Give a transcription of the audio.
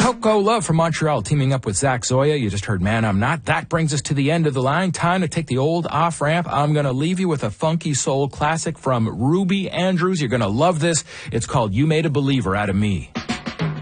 Coco Love from Montreal teaming up with Zach Zoya. You just heard Man I'm Not. That brings us to the end of the line. Time to take the old off-ramp. I'm going to leave you with a funky soul classic from Ruby Andrews. You're going to love this. It's called You Made a Believer Out of Me.